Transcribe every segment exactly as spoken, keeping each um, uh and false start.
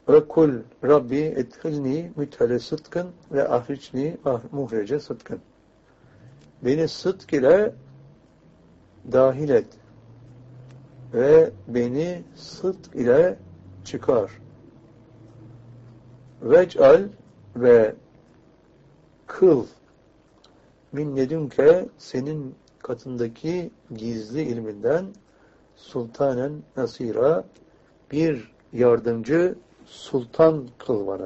ve kul Rabbi edhilni müthele sıdkın ve ahricni muhrece sıdkın. Beni sıdk ile dahil et ve beni sıdk ile çıkar. Vec'al ve kıl min ledünke senin katındaki gizli ilminden sultanen nasira bir yardımcı sultan kıl bana.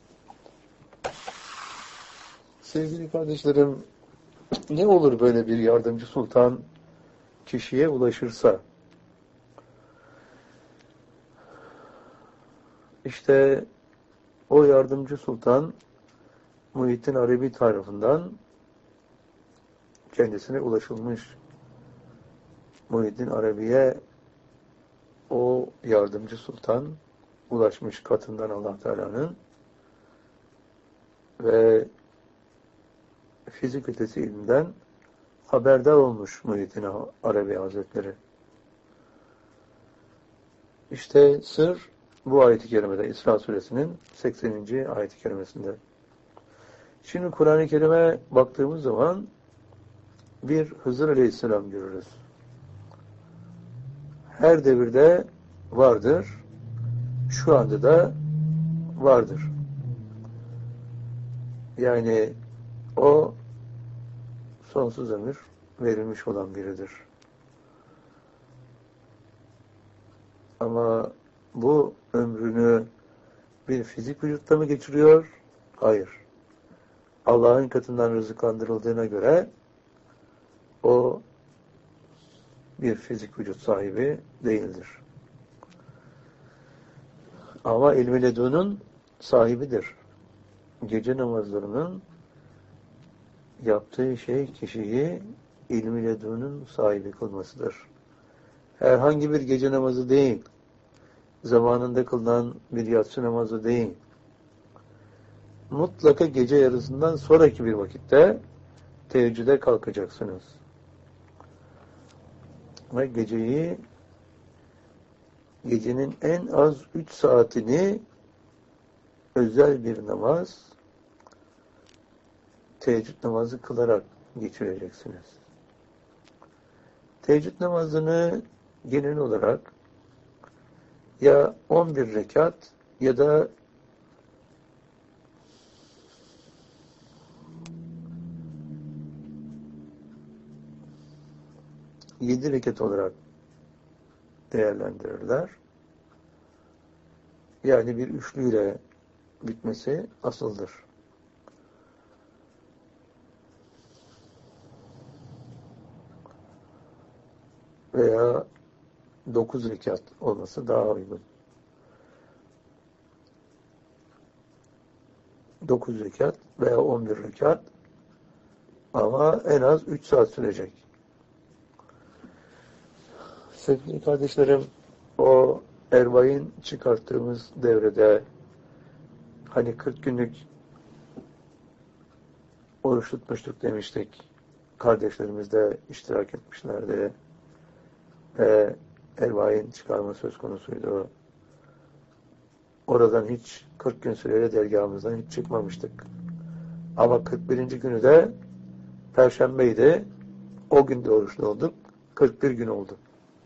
Sevgili kardeşlerim, ne olur böyle bir yardımcı sultan kişiye ulaşırsa? İşte o yardımcı sultan Muhyiddin Arabi tarafından kendisine ulaşılmış. Muhyiddin Arabi'ye o yardımcı sultan ulaşmış katından Allah Teala'nın ve fizik ötesi ilminden haberdar olmuş Muhyiddin Arabi Hazretleri. İşte sır bu ayet-i kerimede, İsra suresinin sekseninci ayet-i kerimesinde. Şimdi Kur'an-ı Kerim'e baktığımız zaman bir Hızır Aleyhisselam görürüz. Her devirde vardır, şu anda da vardır. Yani o sonsuz ömür verilmiş olan biridir. Ama bu ömrünü bir fizik vücutta mı geçiriyor? Hayır. Allah'ın katından rızıklandırıldığına göre o bir fizik vücut sahibi değildir. Ama ilmi ledunun sahibidir. Gece namazlarının yaptığı şey kişiyi ilmi ledunun sahibi kılmasıdır. Herhangi bir gece namazı değil, zamanında kılınan bir yatsı namazı değil, mutlaka gece yarısından sonraki bir vakitte teheccüde kalkacaksınız. Ve geceyi, gecenin en az üç saatini özel bir namaz, teheccüd namazı kılarak geçireceksiniz. Teheccüd namazını genel olarak ya on bir rekat ya da yedi rekat olarak değerlendirirler. Yani bir üçlüyle bitmesi asıldır. Veya dokuz rekat olması daha uygun. dokuz rekat veya on bir rekat ama en az üç saat sürecek. Sevgili kardeşlerim, o Erbay'ın çıkarttığımız devrede hani kırk günlük oruç tutmuştuk demiştik. Kardeşlerimiz de iştirak etmişlerdi. Ve Erbay'ın çıkarma söz konusuydu. Oradan hiç kırk gün süreyle dergahımızdan hiç çıkmamıştık. Ama kırk birinci günü de Perşembeydi. O gün de oruçlu olduk. kırk bir gün oldu.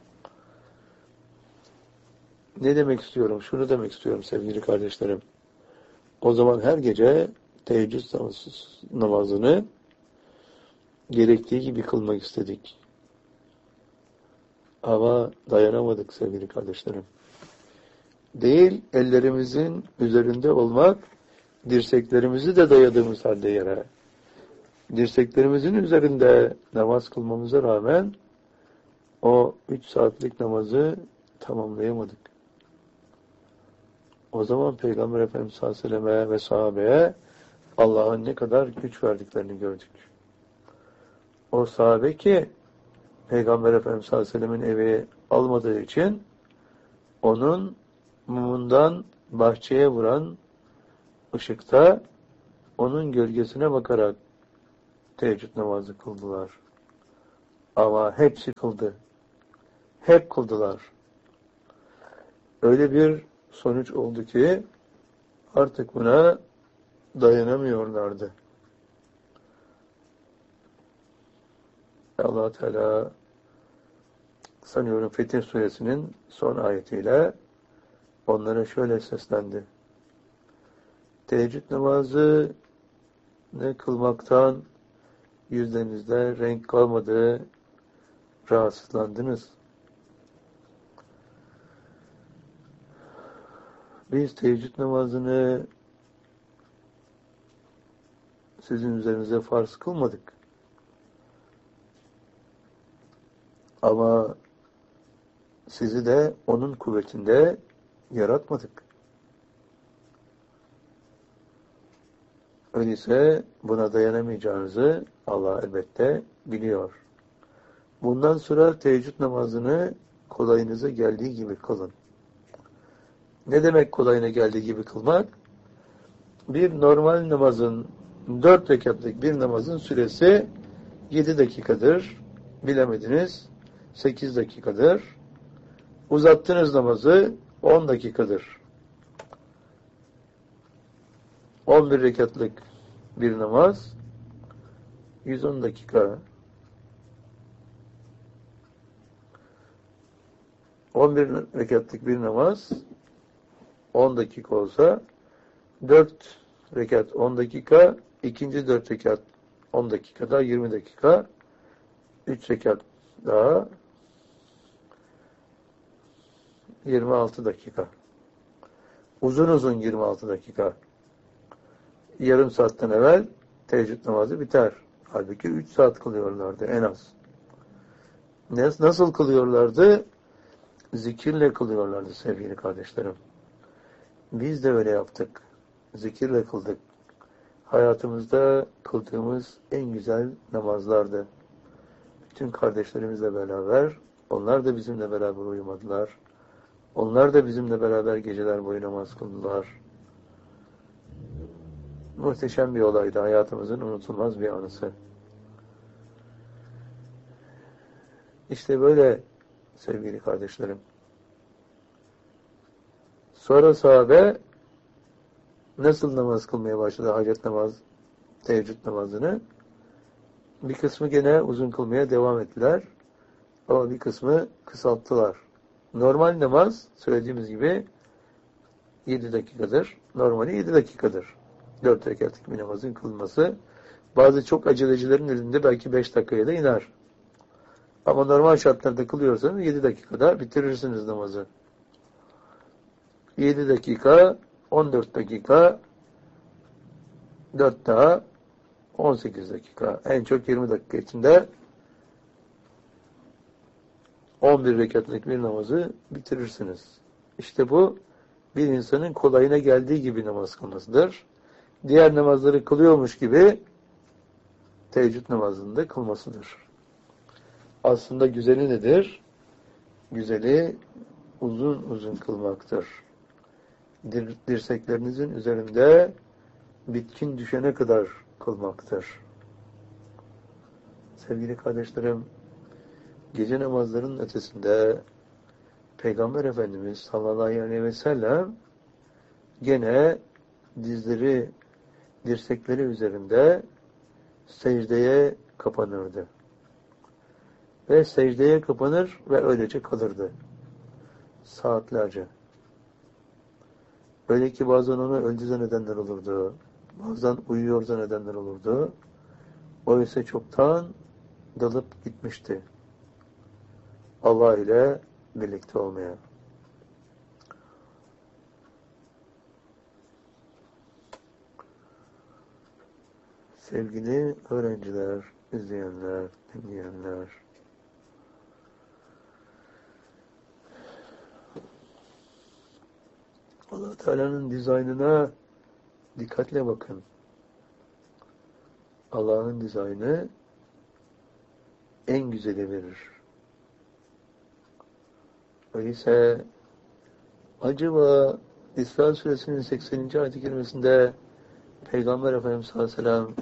Ne demek istiyorum? Şunu demek istiyorum sevgili kardeşlerim. O zaman her gece teheccüd namazını gerektiği gibi kılmak istedik. Ama dayanamadık sevgili kardeşlerim. Değil, ellerimizin üzerinde olmak, dirseklerimizi de dayadığımız halde yere, dirseklerimizin üzerinde namaz kılmamıza rağmen o üç saatlik namazı tamamlayamadık. O zaman Peygamber Efendimiz sallallahu aleyhi ve selleme ve sahabeye Allah'ın ne kadar güç verdiklerini gördük. O sahabe ki Peygamber Efendimiz sallallahu aleyhi ve sellemin evi almadığı için onun mumundan bahçeye vuran ışıkta onun gölgesine bakarak teheccüd namazı kıldılar. Ama hepsi kıldı. Hep kıldılar. Öyle bir sonuç oldu ki artık buna dayanamıyorlardı. Allah Teala sanıyorum Fetih Suresinin son ayetiyle onlara şöyle seslendi. Teheccüd namazı ne kılmaktan yüzlerinizde renk kalmadı, rahatsızlandınız. Biz teheccüd namazını sizin üzerinize farz kılmadık. Ama sizi de onun kuvvetinde yaratmadık. Öyleyse buna dayanamayacağınızı Allah elbette biliyor. Bundan sonra teheccüd namazını kolayınıza geldiği gibi kılın. Ne demek kolayına geldiği gibi kılmak? Bir normal namazın, dört rekatlık bir namazın süresi yedi dakikadır. Bilemediniz, sekiz dakikadır. Uzattınız namazı, on dakikadır. on bir rekatlık bir namaz, yüz on dakika. on bir rekatlık bir namaz, on dakika olsa, dört rekat on dakika, ikinci dört rekat on dakikada yirmi dakika, üç rekat daha yirmi altı dakika. Uzun uzun yirmi altı dakika. Yarım saatten evvel teheccüd namazı biter. Halbuki üç saat kılıyorlardı en az. Nasıl kılıyorlardı? Zikirle kılıyorlardı sevgili kardeşlerim. Biz de öyle yaptık. Zikirle kıldık. Hayatımızda kıldığımız en güzel namazlardı. Bütün kardeşlerimizle beraber, onlar da bizimle beraber uyumadılar. Onlar da bizimle beraber geceler boyu namaz kıldılar. Muhteşem bir olaydı. Hayatımızın unutulmaz bir anısı. İşte böyle sevgili kardeşlerim. Sonra sahabe nasıl namaz kılmaya başladı? Hacet namaz, teheccüd namazını. Bir kısmı gene uzun kılmaya devam ettiler. Ama bir kısmı kısalttılar. Normal namaz söylediğimiz gibi yedi dakikadır. Normali yedi dakikadır. dört rekatlık bir namazın kılınması. Bazı çok acelecilerin elinde belki beş dakikaya da iner. Ama normal şartlarda kılıyorsanız yedi dakikada bitirirsiniz namazı. yedi dakika, on dört dakika, dört daha on sekiz dakika. En çok yirmi dakika içinde on bir rekatlık bir namazı bitirirsiniz. İşte bu bir insanın kolayına geldiği gibi namaz kılmasıdır. Diğer namazları kılıyormuş gibi teheccüd namazını da kılmasıdır. Aslında güzeli nedir? Güzeli uzun uzun kılmaktır. Dir dirseklerinizin üzerinde bitkin düşene kadar kılmaktır. Sevgili kardeşlerim, gece namazlarının ötesinde Peygamber Efendimiz sallallahu aleyhi ve sellem gene dizleri, dirsekleri üzerinde secdeye kapanırdı. Ve secdeye kapanır ve öylece kalırdı. Saatlerce. Öyle ki bazen onu öldü zannedenler olurdu. Bazen uyuyor zannedenler olurdu. Oysa çoktan dalıp gitmişti. Allah ile birlikte olmaya. Sevgili öğrenciler, izleyenler, dinleyenler, Allah Teala'nın dizaynına dikkatle bakın. Allah'ın dizaynı en güzeli verir. Öyleyse acaba İsra Suresinin sekseninci ayet-i kerimesinde Peygamber Efendimiz sallallahu aleyhi ve sellem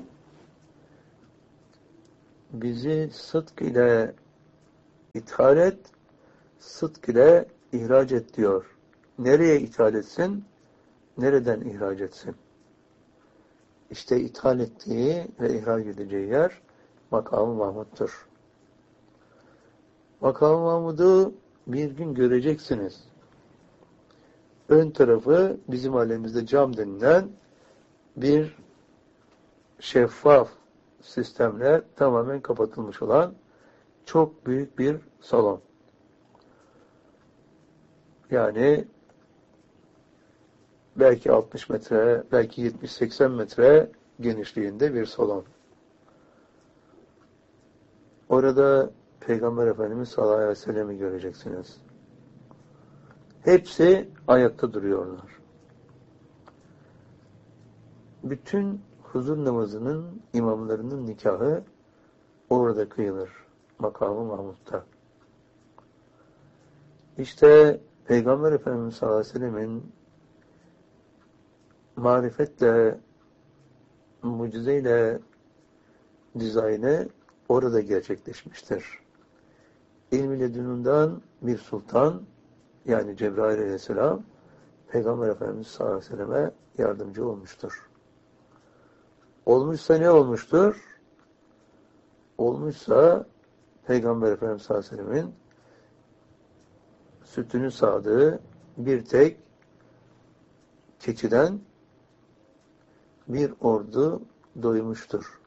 bizi sıdk ile ithal et, sıdk ile ihraç et diyor. nereye ithal etsin, nereden ihraç etsin? İşte ithal ettiği ve ihraç edeceği yer Makam-ı Mahmud'dur. Makam-ı Mahmud'u bir gün göreceksiniz. Ön tarafı bizim alemimizde cam denilen bir şeffaf sistemle tamamen kapatılmış olan çok büyük bir salon. Yani belki altmış metre, belki yetmiş seksen metre genişliğinde bir salon. Orada Peygamber Efendimiz sallallahu aleyhi ve sellem'i göreceksiniz. Hepsi ayakta duruyorlar. Bütün huzur namazının imamlarının nikahı orada kıyılır. Makam-ı Mahmud'da. İşte Peygamber Efendimiz sallallahu aleyhi ve sellem'in marifetle, mucizeyle dizaynı orada gerçekleşmiştir. İlm-i ledününden bir sultan, yani Cebrail aleyhisselam, Peygamber Efendimiz sallallahu aleyhi ve selleme yardımcı olmuştur. Olmuşsa ne olmuştur? Olmuşsa Peygamber Efendimiz sallallahu aleyhi ve sellemin sütünü sağdığı bir tek keçiden bir ordu doymuştur.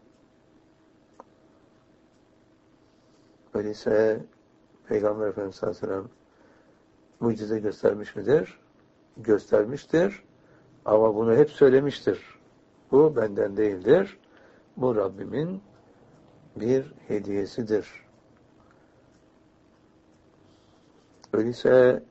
Öyleyse Peygamber Efendimiz sallallahu aleyhi ve sellem mucize göstermiş midir? Göstermiştir. Ama bunu hep söylemiştir. Bu benden değildir. Bu Rabbimin bir hediyesidir. Öyleyse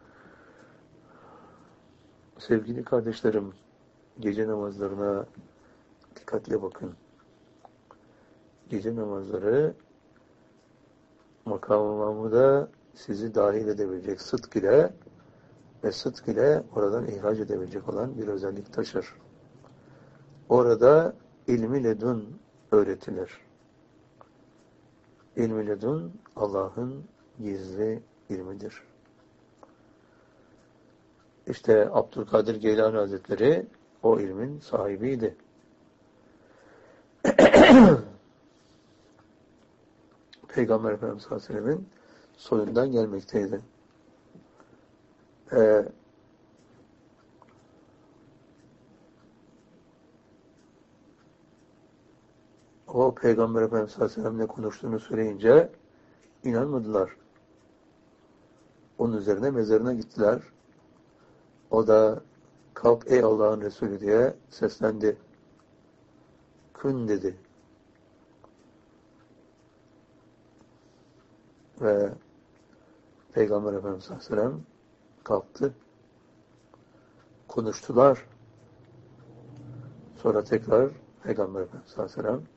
sevgili kardeşlerim, gece namazlarına dikkatle bakın. Gece namazları Makam-ı Mahmud'a sizi dahil edebilecek sıdk ile ve sıdk ile oradan ihraç edebilecek olan bir özellik taşır. Orada ilmi ledun öğretilir. İlmi ledun Allah'ın gizli ilmidir. İşte Abdülkadir Geylani Hazretleri o ilmin sahibiydi. Peygamber Efendimiz sallallahu aleyhi ve sellem'in soyundan gelmekteydi. Ee, o Peygamber Efendimiz sallallahu aleyhi ve sellem'le konuştuğunu söyleyince inanmadılar. Onun üzerine mezarına gittiler. O da kalk ey Allah'ın Resulü diye seslendi. Kün dedi. Ve Peygamber Efendimiz sallallahu aleyhi ve sellem kalktı. Konuştular. Sonra tekrar Peygamber Efendimiz sallallahu aleyhi ve sellem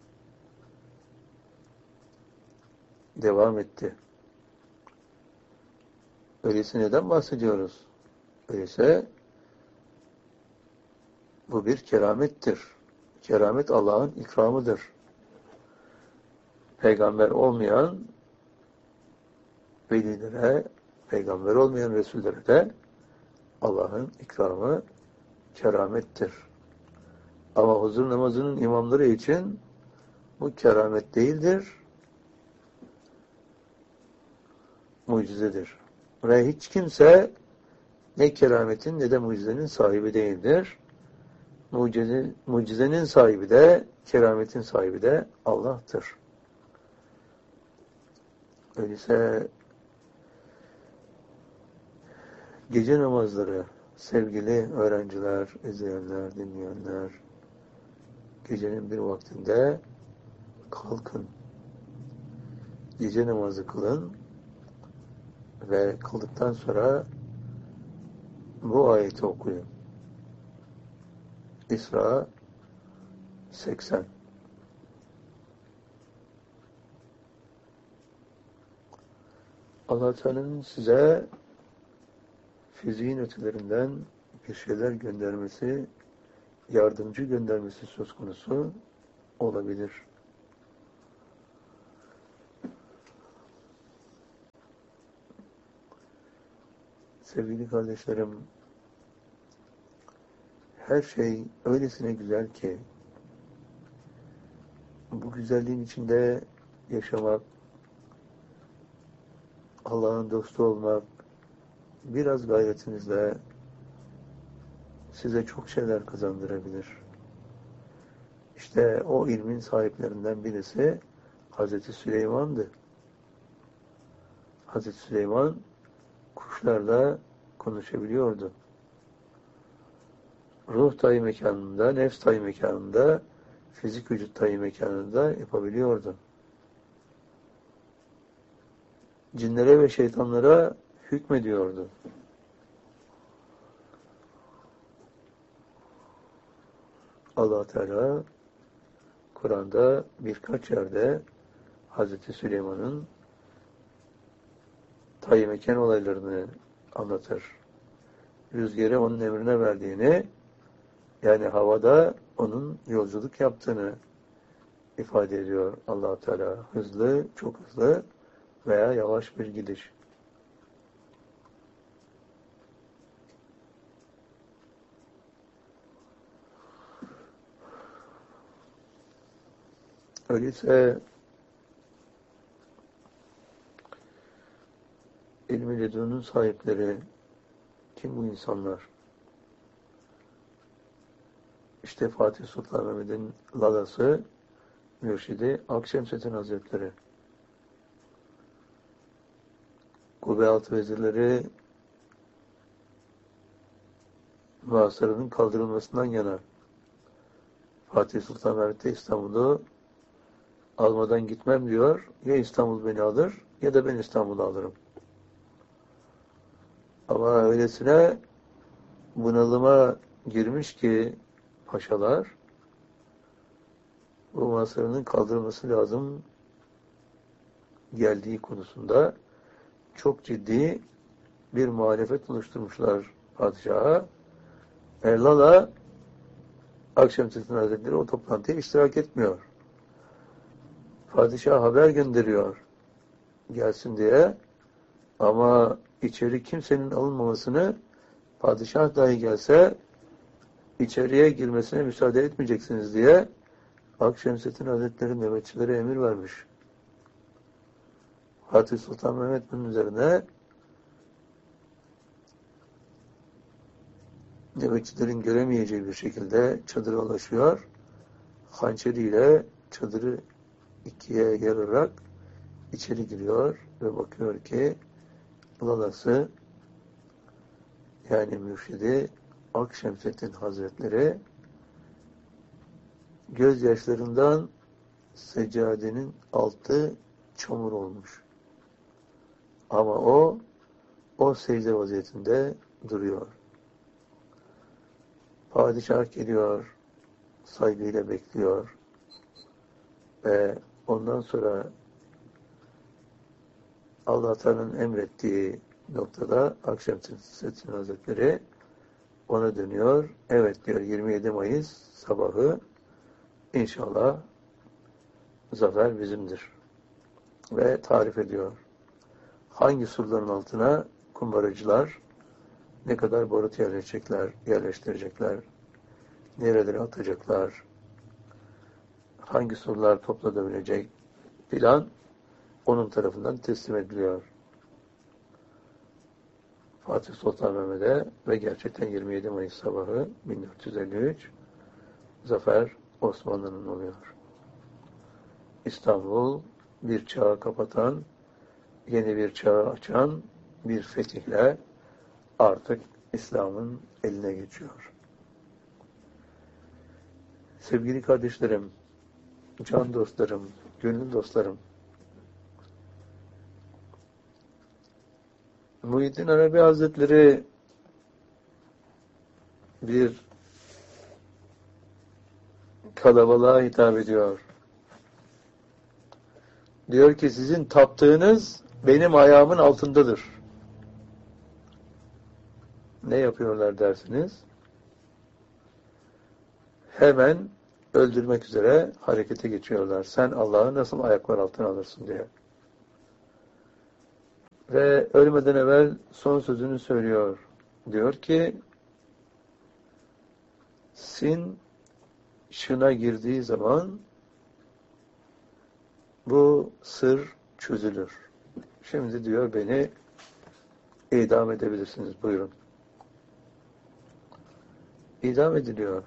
devam etti. Öyleyse neden bahsediyoruz? Öyleyse bu bir keramettir. Keramet Allah'ın ikramıdır. Peygamber olmayan velilere, peygamber olmayan Resullere de Allah'ın ikramı keramettir. Ama huzur namazının imamları için bu keramet değildir, mucizedir. Ve hiç kimse ne kerametin ne de mucizenin sahibi değildir. Mucize, mucizenin sahibi de, kerametin sahibi de Allah'tır. Öyleyse gece namazları, sevgili öğrenciler, izleyenler, dinleyenler, gecenin bir vaktinde kalkın, gece namazı kılın ve kıldıktan sonra bu ayeti okuyun. İsra seksen. Allah Teala'nın size fiziğin ötelerinden bir şeyler göndermesi, yardımcı göndermesi söz konusu olabilir. Sevgili kardeşlerim, her şey öylesine güzel ki bu güzelliğin içinde yaşamak, Allah'ın dostu olmak, biraz gayretinizle size çok şeyler kazandırabilir. İşte o ilmin sahiplerinden birisi Hazreti Süleyman'dı. Hazreti Süleyman kuşlarla konuşabiliyordu. Ruh tayı mekanında, nefs tayı mekanında, fizik vücut tayı mekanında yapabiliyordu. Cinlere ve şeytanlara hükmediyordu. Allah Teala Kur'an'da birkaç yerde Hazreti Süleyman'ın tayyi mekan olaylarını anlatır. Rüzgarı onun emrine verdiğini, yani havada onun yolculuk yaptığını ifade ediyor Allah Teala. Hızlı, çok hızlı veya yavaş bir gidiş. Öyleyse ilmi ledunun sahipleri kim bu insanlar? İşte Fatih Sultan Mehmet'in lalası, mürşidi Akşemseddin Hazretleri. Kubbe-altı vezirleri muhasarının kaldırılmasından yana. Fatih Sultan Mehmet de İstanbul'u almadan gitmem diyor. Ya İstanbul beni alır ya da ben İstanbul'u alırım. Ama öylesine bunalıma girmiş ki paşalar, bu muhasarının kaldırılması lazım geldiği konusunda çok ciddi bir muhalefet oluşturmuşlar padişaha. Erlala Akşemseddin Hazretleri o toplantıya iştirak etmiyor. Padişah haber gönderiyor gelsin diye, ama içeri kimsenin alınmamasını, padişah dahi gelse içeriye girmesine müsaade etmeyeceksiniz diye Akşemseddin Hazretleri nöbetçilere emir vermiş. Fatih Sultan Mehmet bunun üzerine nöbetçilerin göremeyeceği bir şekilde çadıra ulaşıyor. Hançeriyle çadırı ikiye yararak içeri giriyor ve bakıyor ki lalası, yani mürşidi Akşemseddin Hazretleri gözyaşlarından seccadenin altı çamur olmuş. Ama o o secde vaziyetinde duruyor. Padişah geliyor, saygıyla bekliyor ve ondan sonra Allah Teala'nın emrettiği noktada Akşemseddin Hazretleri ona dönüyor. Evet diyor, yirmi yedi Mayıs sabahı inşallah zafer bizimdir. Ve tarif ediyor. Hangi surların altına kumbaracılar ne kadar barut yerleştirecekler, yerleştirecekler, nerelere atacaklar, hangi surlar toplanabilecek filan onun tarafından teslim ediliyor. Fatih Sultan Mehmet'e ve gerçekten yirmi yedi Mayıs sabahı bin dört yüz elli üç zafer Osmanlı'nın oluyor. İstanbul bir çağı kapatan, yeni bir çağı açan bir fetihle artık İslam'ın eline geçiyor. Sevgili kardeşlerim, can dostlarım, gönül dostlarım, Muhyiddin Arabi Hazretleri bir kalabalığa hitap ediyor. Diyor ki sizin taptığınız benim ayağımın altındadır. Ne yapıyorlar dersiniz? Hemen öldürmek üzere harekete geçiyorlar. Sen Allah'ı nasıl ayaklar altına alırsın diye. Ve ölmeden evvel son sözünü söylüyor. Diyor ki, sin şına girdiği zaman bu sır çözülür. Şimdi diyor beni idam edebilirsiniz. Buyurun. İdam ediliyor.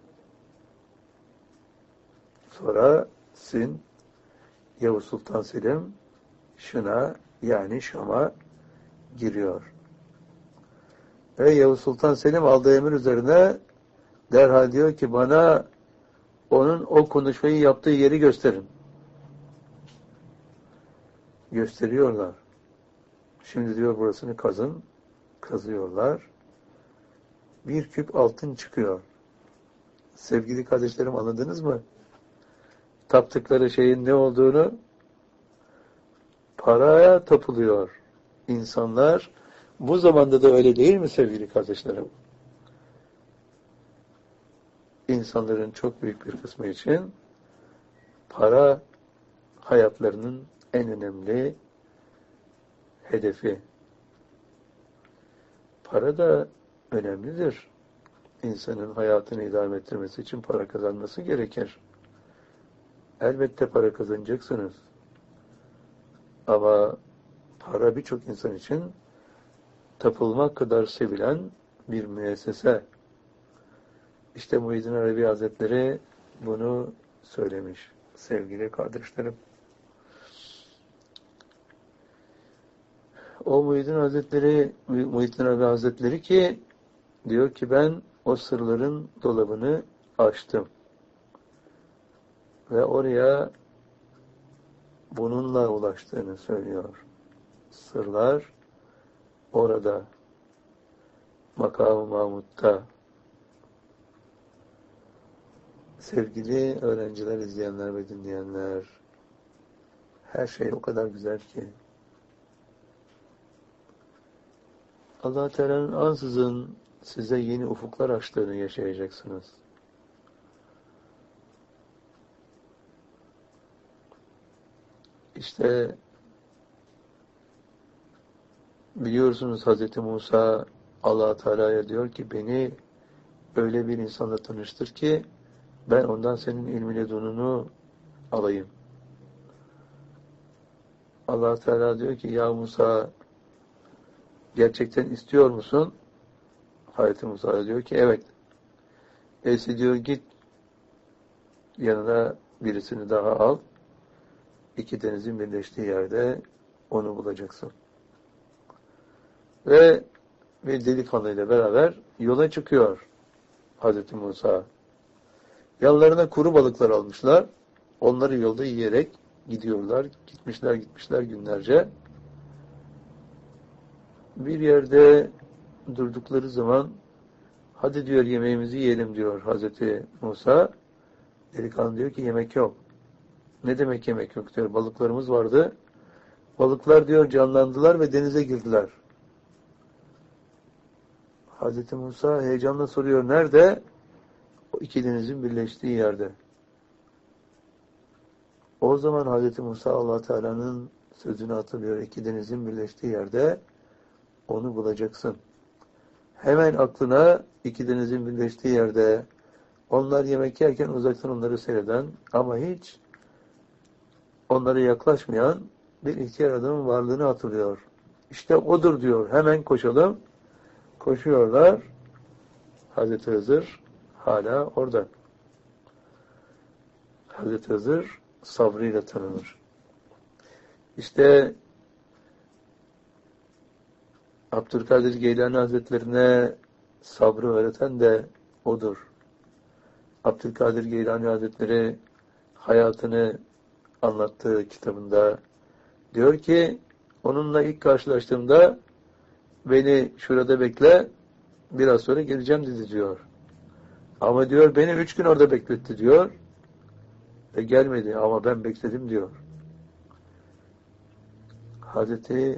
Sonra sin Yavuz Sultan Selim şına yani Şam'a giriyor. Ve Yavuz Sultan Selim aldığı emir üzerine derhal diyor ki bana onun o konuşmayı yaptığı yeri gösterin. Gösteriyorlar. Şimdi diyor burasını kazın. Kazıyorlar. Bir küp altın çıkıyor. Sevgili kardeşlerim anladınız mı? Taptıkları şeyin ne olduğunu, paraya tapılıyor insanlar. Bu zamanda da öyle değil mi sevgili kardeşlerim? İnsanların çok büyük bir kısmı için para hayatlarının en önemli hedefi. Para da önemlidir. İnsanın hayatını idame ettirmesi için para kazanması gerekir. Elbette para kazanacaksınız. Ama para birçok insan için tapılmak kadar sevilen bir müessese. İşte Muhyiddin Arabi Hazretleri bunu söylemiş sevgili kardeşlerim. O Muhyiddin Hazretleri, Muhyiddin Arabi Hazretleri ki diyor ki ben o sırların dolabını açtım. Ve oraya bununla ulaştığını söylüyor. Sırlar orada. Makam-ı Mahmud'da. Sevgili öğrenciler, izleyenler ve dinleyenler, her şey o kadar güzel ki Allah Teala'nın ansızın size yeni ufuklar açtığını yaşayacaksınız. İşte biliyorsunuz Hazreti Musa Allah Teala'ya diyor ki beni öyle bir insanla tanıştır ki ben ondan senin ilmi ledununu alayım. Allah Teala diyor ki ya Musa gerçekten istiyor musun? Hazreti Musa diyor ki evet. Eysi diyor git yanına birisini daha al. İki denizin birleştiği yerde onu bulacaksın. Ve bir delikanlıyla beraber yola çıkıyor Hazreti Musa. Yanlarına kuru balıklar almışlar. Onları yolda yiyerek gidiyorlar. Gitmişler gitmişler günlerce. Bir yerde durdukları zaman hadi diyor yemeğimizi yiyelim diyor Hazreti Musa. Delikanlı diyor ki yemek yok. Ne demek yemek yok diyor. Balıklarımız vardı. Balıklar diyor canlandılar ve denize girdiler. Hazreti Musa heyecanla soruyor nerede? O iki denizin birleştiği yerde. O zaman Hazreti Musa Allah Teala'nın sözünü hatırlıyor. İki denizin birleştiği yerde onu bulacaksın. Hemen aklına iki denizin birleştiği yerde onlar yemek yerken uzaktan onları seyreden ama hiç onlara yaklaşmayan bir ihtiyar adamın varlığını hatırlıyor. İşte odur diyor. Hemen koşalım. Koşuyorlar. Hazreti Hızır hala orada. Hazreti Hızır sabrıyla tanınır. İşte Abdülkadir Geylani Hazretlerine sabrı öğreten de odur. Abdülkadir Geylani Hazretleri hayatını anlattığı kitabında diyor ki onunla ilk karşılaştığımda beni şurada bekle biraz sonra geleceğim dedi diyor. Ama diyor beni üç gün orada bekletti diyor. Ve gelmedi ama ben bekledim diyor. Hazreti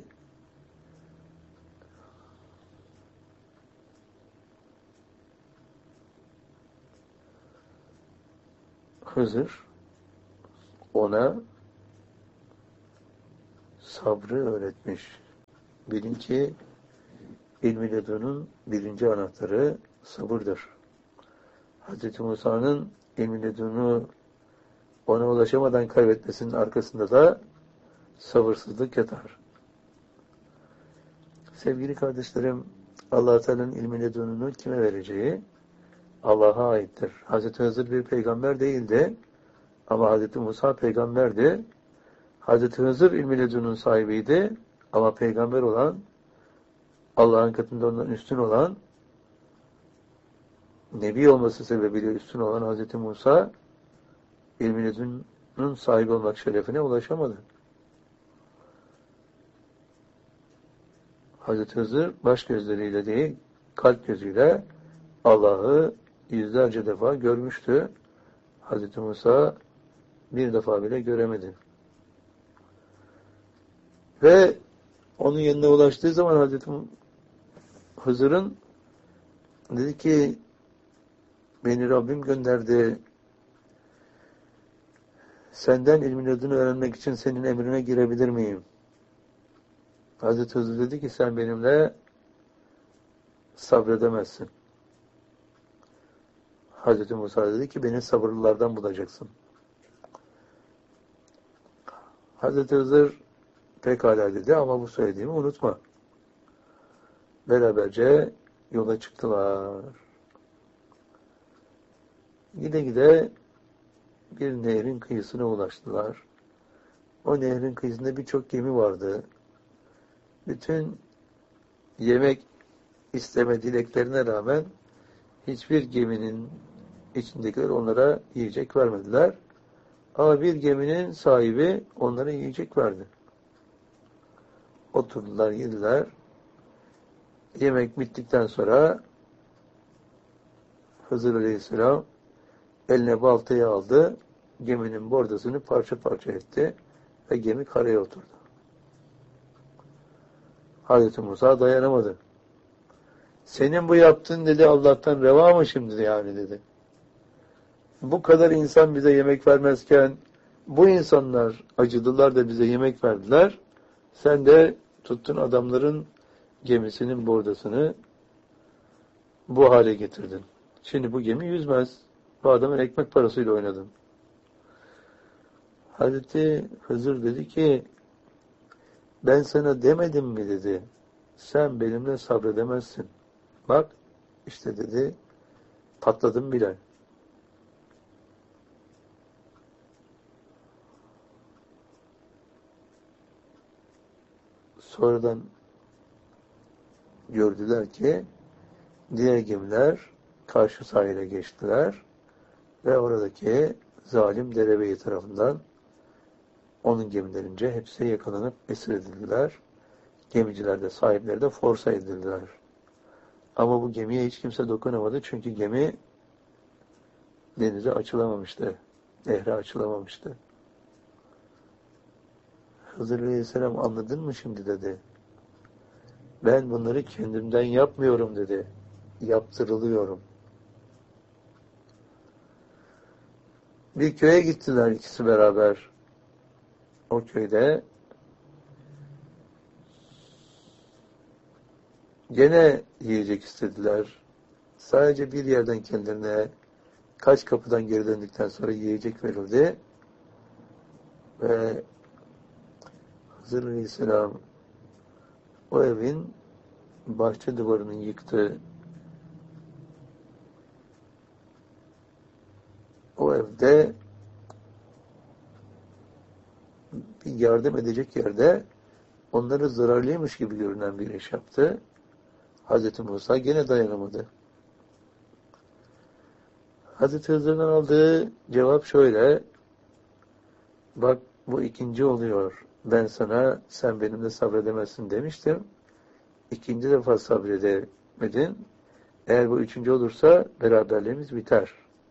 Hızır ona sabrı öğretmiş. bilin ki ilmi ledunun birinci anahtarı sabırdır. Hz. Musa'nın ilmi ledunu ona ulaşamadan kaybetmesinin arkasında da sabırsızlık yatar. Sevgili kardeşlerim, Allah-u Teala'nın ilmi ledununu kime vereceği Allah'a aittir. Hz. Hızır bir peygamber değildi ama Hz. Musa peygamberdi. Hz. Hızır ilmi ledunun sahibiydi ama peygamber olan, Allah'ın katında ondan üstün olan, Nebi olması sebebiyle üstün olan Hz. Musa ilmi ledunun sahibi olmak şerefine ulaşamadı. Hz. Hızır baş gözleriyle değil, kalp gözüyle Allah'ı yüzlerce defa görmüştü. Hz. Musa bir defa bile göremedi. Ve onun yanına ulaştığı zaman Hz. Hızır'ın dedi ki beni Rabbim gönderdi. Senden ilmin adını öğrenmek için senin emrine girebilir miyim? Hz. Hızır dedi ki sen benimle sabredemezsin. Hz. Musa dedi ki beni sabırlılardan bulacaksın. Hz. Hızır pekala dedi ama bu söylediğimi unutma. Beraberce yola çıktılar. Gide gide bir nehrin kıyısına ulaştılar. O nehrin kıyısında birçok gemi vardı. Bütün yemek isteme dileklerine rağmen hiçbir geminin içindekiler onlara yiyecek vermediler. Ama bir geminin sahibi onlara yiyecek verdi. Oturdular, yediler. Yemek bittikten sonra Hızır Aleyhisselam eline baltayı aldı, geminin bordasını parça parça etti ve gemi karaya oturdu. Hazreti Musa dayanamadı. Senin bu yaptığın dedi Allah'tan reva mı şimdi yani dedi. Bu kadar insan bize yemek vermezken bu insanlar acıdılar da bize yemek verdiler. Sen de tuttun adamların gemisinin bordasını bu hale getirdin. Şimdi bu gemi yüzmez. Bu adamın ekmek parasıyla oynadın. Hazreti Hızır dedi ki ben sana demedim mi dedi. Sen benimle sabredemezsin. Bak işte dedi patladım bile. Sonradan gördüler ki diğer gemiler karşı sahile geçtiler ve oradaki zalim derebeyi tarafından onun gemilerince hepsi yakalanıp esir edildiler. Gemiciler de sahipleri de forsa edildiler. Ama bu gemiye hiç kimse dokunamadı çünkü gemi denize açılamamıştı. Nehre açılamamıştı. Hızır Aleyhisselam anladın mı şimdi dedi. Ben bunları kendimden yapmıyorum dedi. Yaptırılıyorum. Bir köye gittiler ikisi beraber. O köyde gene yiyecek istediler. Sadece bir yerden kendilerine kaç kapıdan geri döndükten sonra yiyecek verildi. Ve Hızır Aleyhisselam o evin bahçe duvarını yıktı. O evde bir yardım edecek yerde onları zararlıymış gibi görünen bir iş yaptı. Hazreti Musa gene dayanamadı. Hazreti Hızır'dan aldığı cevap şöyle. Bak bu ikinci oluyor. Ben sana sen benimle sabredemezsin demiştim. İkinci defa sabredemedin. Eğer bu üçüncü olursa beraberliğimiz biter.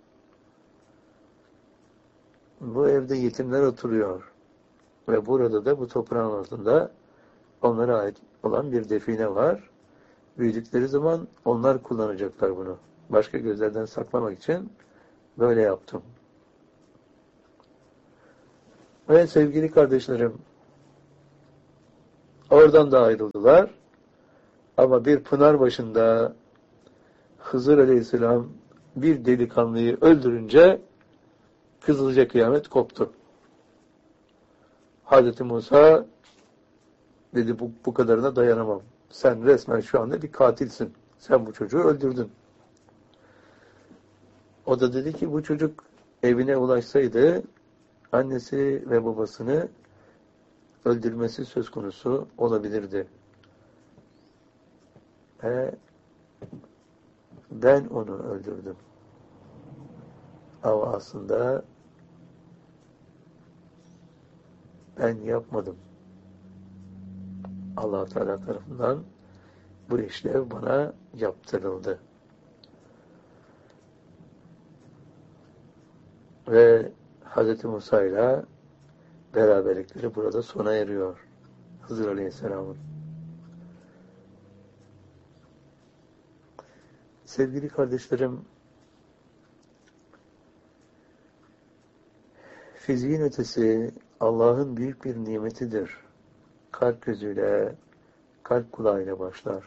Bu evde yetimler oturuyor. Ve burada da bu toprağın altında onlara ait olan bir define var. Büyüdükleri zaman onlar kullanacaklar bunu. Başka gözlerden saklamak için böyle yaptım. Ve sevgili kardeşlerim, Oradan da ayrıldılar. Ama bir pınar başında Hızır Aleyhisselam bir delikanlıyı öldürünce Kızılca kıyamet koptu. Hazreti Musa dedi bu, bu kadarına dayanamam. Sen resmen şu anda bir katilsin. Sen bu çocuğu öldürdün. O da dedi ki bu çocuk evine ulaşsaydı annesi ve babasını öldürmesi söz konusu olabilirdi. Ve ben onu öldürdüm. Ama aslında ben yapmadım. Allah Teala tarafından bu işlev bana yaptırıldı. Ve Hz. Musa ile beraberlikleri burada sona eriyor. Hızır Aleyhisselam'ın. Sevgili kardeşlerim, fiziğin ötesi Allah'ın büyük bir nimetidir. Kalp gözüyle, kalp kulağıyla başlar.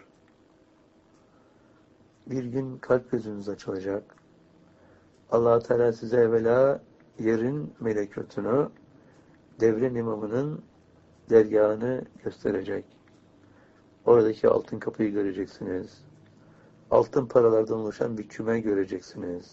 Bir gün kalp gözünüz açılacak. Allah Teala size evvela yerin melekutunu, devrin imamının dergahını gösterecek. Oradaki altın kapıyı göreceksiniz. Altın paralardan oluşan bir küme göreceksiniz.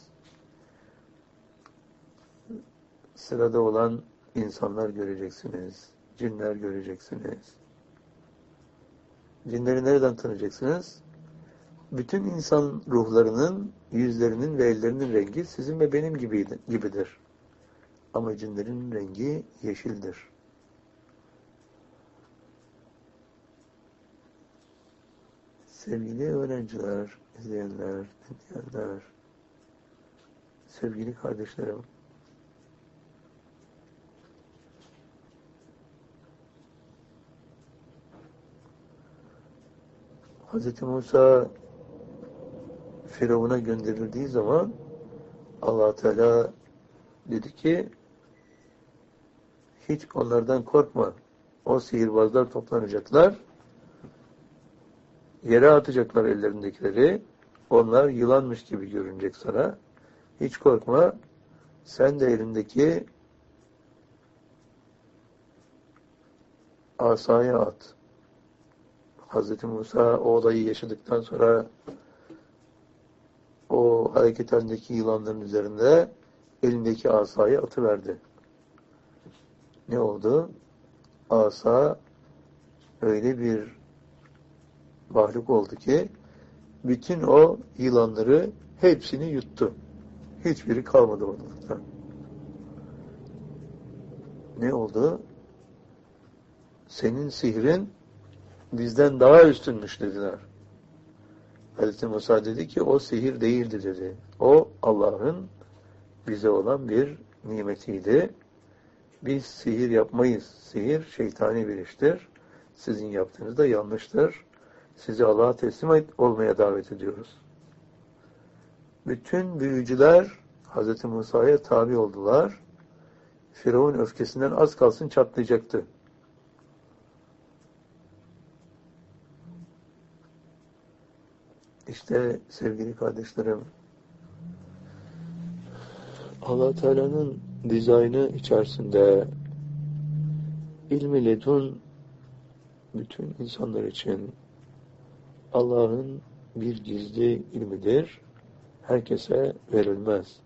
Sırada olan insanlar göreceksiniz. Cinler göreceksiniz. Cinleri nereden tanıyacaksınız? Bütün insan ruhlarının, yüzlerinin ve ellerinin rengi sizin ve benim gibiydi, gibidir. Ama cinlerin rengi yeşildir. Sevgili öğrenciler, izleyenler, dinleyenler, sevgili kardeşlerim, Hz. Musa Firavun'a gönderildiği zaman Allah Teala dedi ki hiç onlardan korkma. O sihirbazlar toplanacaklar. Yere atacaklar ellerindekileri. Onlar yılanmış gibi görünecek sana. Hiç korkma. Sen de elindeki asaya at. Hz. Musa o olayı yaşadıktan sonra o hareket halindeki yılanların üzerinde elindeki asayı atıverdi. Ne oldu? Asa öyle bir mahluk oldu ki bütün o yılanları hepsini yuttu. Hiçbiri kalmadı ortalıkta. Ne oldu? Senin sihrin bizden daha üstünmüş dediler. Hazreti Musa dedi ki o sihir değildi dedi. O Allah'ın bize olan bir nimetiydi. Biz sihir yapmayız. Sihir şeytani bir iştir. Sizin yaptığınız da yanlıştır. Sizi Allah'a teslim et, olmaya davet ediyoruz. Bütün büyücüler Hz. Musa'ya tabi oldular. Firavun öfkesinden az kalsın çatlayacaktı. İşte sevgili kardeşlerim, Allah Teala'nın dizaynı içerisinde ilmi ledun bütün insanlar için Allah'ın bir gizli ilmidir. Herkese verilmez.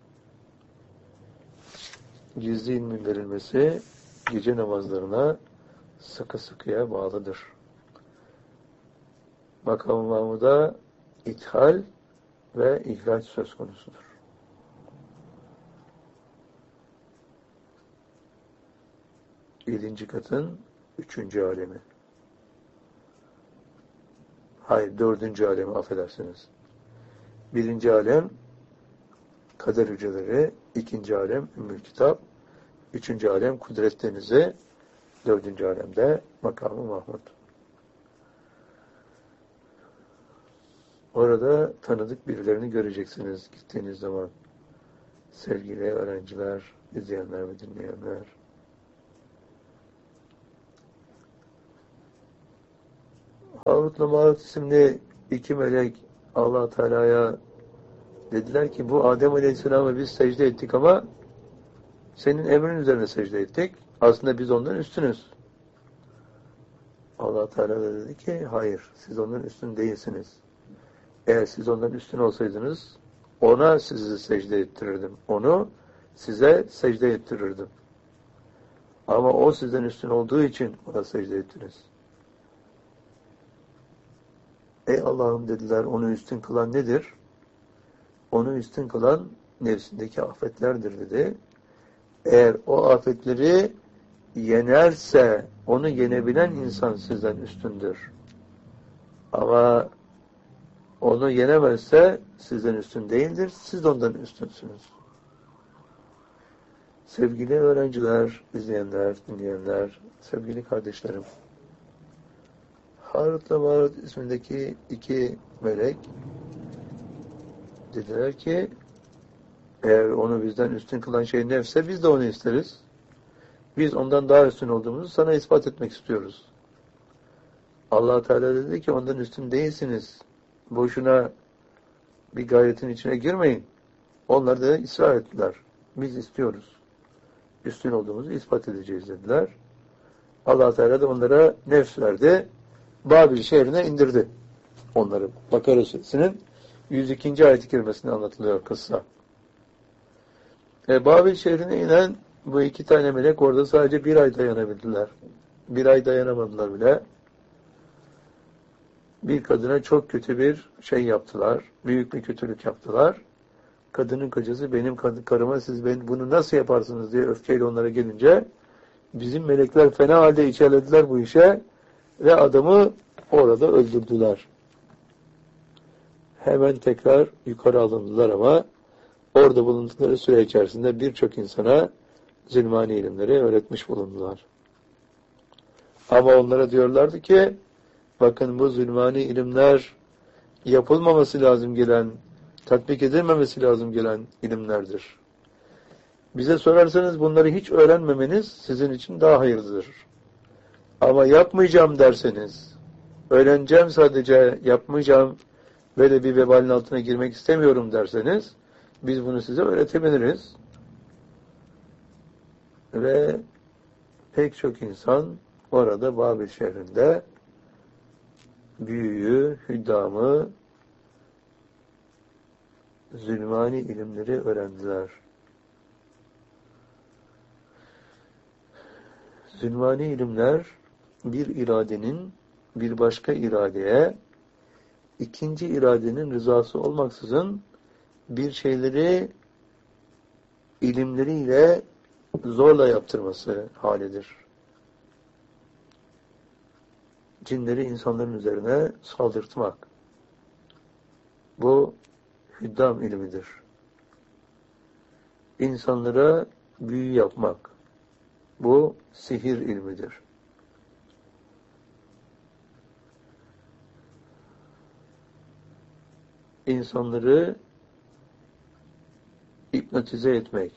Gizli ilmin verilmesi gece namazlarına sıkı sıkıya bağlıdır. Makam-ı Mahmud'a ithal ve ihraç söz konusudur. Yedinci katın üçüncü alemi. Hayır, dördüncü alemi affedersiniz. Birinci alem kader hücreleri, ikinci alem Ümmül Kitap, üçüncü alem Kudret Denizi, dördüncü alemde Makam-ı Mahmud. Orada tanıdık birilerini göreceksiniz gittiğiniz zaman. Sevgili öğrenciler, izleyenler ve dinleyenler. Harut'la Marut isimli iki melek Allah Teala'ya dediler ki bu Adem Aleyhisselam'a biz secde ettik ama senin emrin üzerine secde ettik. Aslında biz ondan üstünüz. Allah Teala da dedi ki hayır, siz ondan üstün değilsiniz. Eğer siz ondan üstün olsaydınız ona sizi secde ettirirdim. Onu size secde ettirirdim. Ama o sizden üstün olduğu için ona secde ettiniz. Ey Allah'ım dediler, onu üstün kılan nedir? Onu üstün kılan nefsindeki afetlerdir dedi. Eğer o afetleri yenerse onu yenebilen insan sizden üstündür. Ama onu yenemezse sizden üstün değildir. Siz ondan üstünsünüz. Sevgili öğrenciler, izleyenler, dinleyenler, sevgili kardeşlerim. Harut'la Marut ismindeki iki melek dediler ki eğer onu bizden üstün kılan şey nefse biz de onu isteriz. Biz ondan daha üstün olduğumuzu sana ispat etmek istiyoruz. Allah Teala dedi ki ondan üstün değilsiniz. Boşuna bir gayretin içine girmeyin. Onlar da ısrar ettiler. Biz istiyoruz. Üstün olduğumuzu ispat edeceğiz dediler. Allah Teala da onlara nefs verdi. Babil şehrine indirdi onları. Bakara Suresi'nin yüz ikinci ayet-i kerimesinde anlatılıyor kıssa. E, Babil şehrine inen bu iki tane melek orada sadece bir ay dayanabildiler. Bir ay dayanamadılar bile. Bir kadına çok kötü bir şey yaptılar. Büyük bir kötülük yaptılar. Kadının kocası benim karıma siz ben bunu nasıl yaparsınız diye öfkeyle onlara gelince bizim melekler fena halde içerlediler bu işe ve adamı orada öldürdüler. Hemen tekrar yukarı alındılar ama orada bulundukları süre içerisinde birçok insana zulmani ilimleri öğretmiş bulundular. Ama onlara diyorlardı ki bakın bu zulmani ilimler yapılmaması lazım gelen, tatbik edilmemesi lazım gelen ilimlerdir. Bize sorarsanız bunları hiç öğrenmemeniz sizin için daha hayırlıdır. Ama yapmayacağım derseniz, öğreneceğim sadece, yapmayacağım, böyle bir vebalin altına girmek istemiyorum derseniz, biz bunu size öğretebiliriz. Ve pek çok insan orada Babil şehrinde büyüyü, hüddamı, zulmani ilimleri öğrendiler. Zulmani ilimler bir iradenin bir başka iradeye ikinci iradenin rızası olmaksızın bir şeyleri ilimleriyle zorla yaptırması halidir. Cinleri insanların üzerine saldırtmak. Bu hüddam ilmidir. İnsanlara büyü yapmak. Bu sihir ilmidir. İnsanları hipnotize etmek.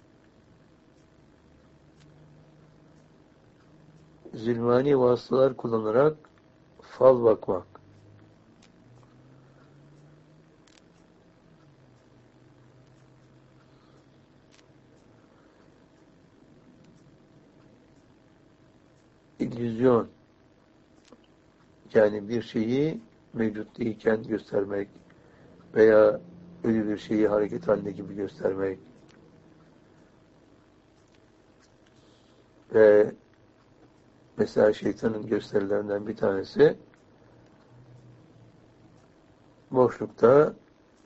Zulmani vasıtalar kullanarak fal bakmak. İllüzyon. Yani bir şeyi mevcut değilken göstermek veya ölü bir şeyi hareket halinde gibi göstermek ve mesela şeytanın gösterilerinden bir tanesi boşlukta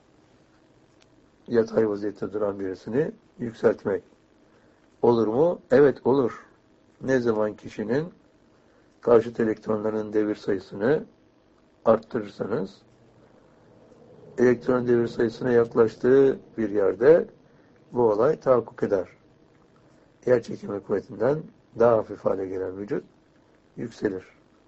yatay vaziyette duran birisini yükseltmek. Olur mu? Evet olur. Ne zaman kişinin karşıt elektronların devir sayısını arttırırsanız elektron devir sayısına yaklaştığı bir yerde bu olay tahakkuk eder. Yer çekimi kuvvetinden daha hafif hale gelen vücut yükselir.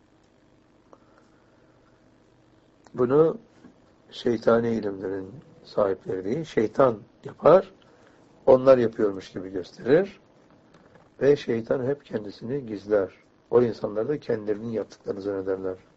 Bunu şeytani ilimlerin sahipleri değil, şeytan yapar, onlar yapıyormuş gibi gösterir ve şeytan hep kendisini gizler. O insanlar da kendilerinin yaptıklarını zannederler.